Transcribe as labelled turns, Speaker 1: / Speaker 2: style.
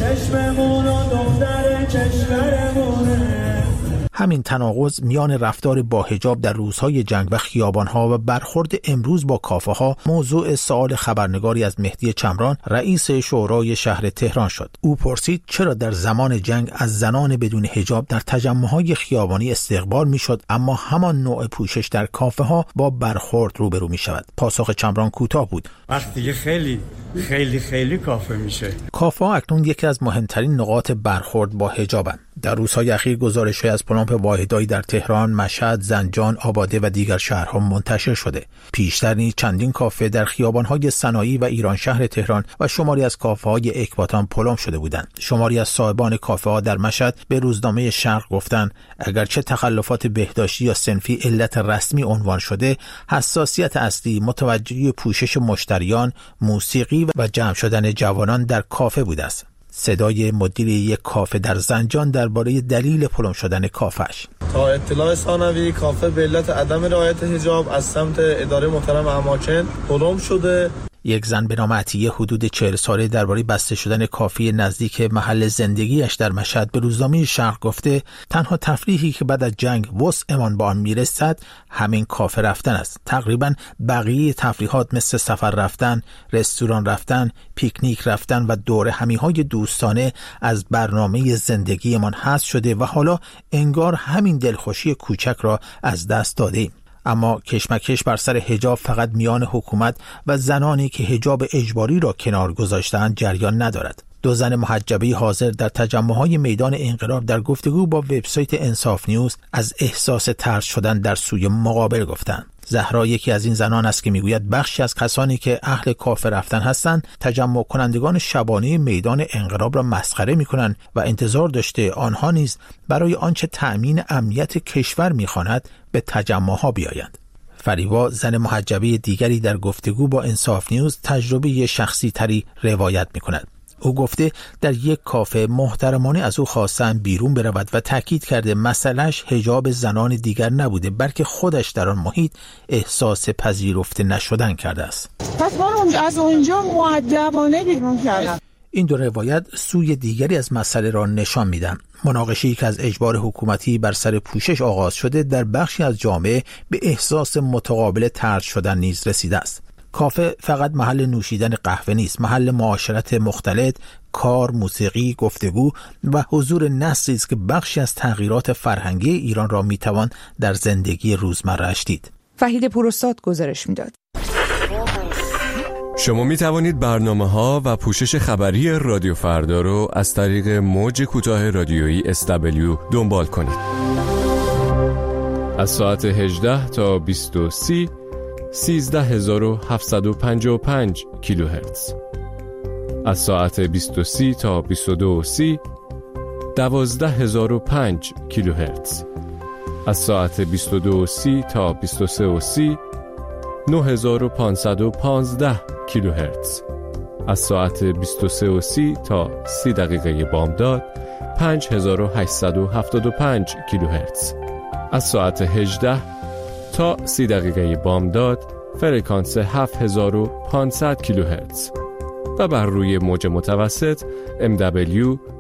Speaker 1: چشممون و دختر کشورمونه.
Speaker 2: همین تناقض میان رفتار با حجاب در روزهای جنگ و خیابانها و برخورد امروز با کافه‌ها موضوع سوال خبرنگاری از مهدی چمران، رئیس شورای شهر تهران شد. او پرسید چرا در زمان جنگ از زنان بدون حجاب در تجمع‌های خیابانی استقبال میشد، اما همان نوع پوشش در کافه‌ها با برخورد روبرو میشود. پاسخ چمران کوتاه بود.
Speaker 3: وقتی خیلی کافه میشه.
Speaker 2: کافه‌ها اکنون یکی از مهمترین نقاط برخورد با حجابند. در روزهای اخیر گزارش‌های از پلمپ واحدایی در تهران، مشهد، زنجان، آباده و دیگر شهرها منتشر شده. پیشتر نیز چندین کافه در خیابان‌های صنایعی و ایران شهر تهران و شماری از کافه‌های اکباتان پلمپ شده بودند. شماری از صاحبان کافه‌ها در مشهد به روزنامه شرق گفتند اگرچه تخلفات بهداشتی یا صنفی علت رسمی عنوان شده، حساسیت اصلی متوجه پوشش مشتریان، موسیقی و جمع شدن جوانان در کافه بوده است. صدای مدیر یک کافه در زنجان درباره دلیل پلم شدن کافه‌اش:
Speaker 4: تا اطلاع ثانوی کافه به علت عدم رعایت حجاب از سمت اداره محترم اماکن پلم شده.
Speaker 2: یک زن به نام عطیه حدود 40 ساله درباره بسته شدن کافه نزدیک محل زندگیش در مشهد به روزنامه شرق گفته تنها تفریحی که بعد از جنگ وسعمان با آن میرسد همین کافه رفتن است. تقریبا بقیه تفریحات مثل سفر رفتن، رستوران رفتن، پیکنیک رفتن و دوره همیهای دوستانه از برنامه زندگیمان حذف شده و حالا انگار همین دلخوشی کوچک را از دست دادیم. اما کشمکش بر سر حجاب فقط میان حکومت و زنانی که حجاب اجباری را کنار گذاشتند جریان ندارد. دو زن محجبه حاضر در تجمع‌های میدان انقلاب در گفتگو با وبسایت انصاف نیوز از احساس ترس شدن در سوی مقابل گفتند. زهرا یکی از این زنان است که میگوید بخشی از کسانی که اهل کافه رفتن هستند تجمع کنندگان شبانه میدان انقلاب را مسخره میکنند و انتظار داشته آنها نیز برای آنچه تأمین امنیت کشور میخواند به تجمع‌ها بیایند. فریبا زن محجبه دیگری در گفتگو با انصاف نیوز تجربه شخصی تری روایت میکند. او گفته در یک کافه محترمانه از او خواستن بیرون برود و تاکید کرده مسئلهش حجاب زنان دیگر نبوده بلکه خودش در آن محیط احساس پذیرفته نشدن کرده است.
Speaker 5: پس من از اونجا مؤدبانه بیرون کردم.
Speaker 2: این دو روایت سوی دیگری از مسئله را نشان میدن. مناقشه‌ای که از اجبار حکومتی بر سر پوشش آغاز شده در بخشی از جامعه به احساس متقابل طرد شدن نیز رسیده است. کافه فقط محل نوشیدن قهوه نیست، محل معاشرت مختلط، کار، موسیقی، گفتگو و حضور نسلی است که بخشی از تغییرات فرهنگی ایران را میتوان در زندگی روزمره‌اش دید.
Speaker 6: وحید پوراستاد گزارش میداد.
Speaker 7: شما می توانید برنامه‌ها و پوشش خبری رادیو فردا رو از طریق موج کوتاه رادیویی SW دنبال کنید. از ساعت 18 تا 20:30 13755 کیلوهرتز. از ساعت 20:30 تا 22:30 12005 کیلوهرتز. از ساعت 22:30 تا 23:30 9515 کیلوهرتز. از ساعت 23:30 تا 30 دقیقه بامداد 5875 کیلوهرتز. از ساعت 18 تا 30 دقیقه بامداد فرکانس 7500 کیلوهرتز و بر روی موج متوسط MW